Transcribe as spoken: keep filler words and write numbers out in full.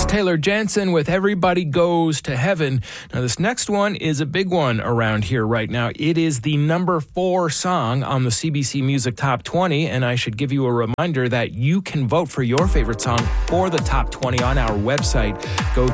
Taylor Jansen with Everybody Goes to Heaven. Now, this next one is a big one around here right now. It is the number four song on the C B C Music Top twenty, and I should give you a reminder that you can vote for your favorite song for the Top twenty on our website. Go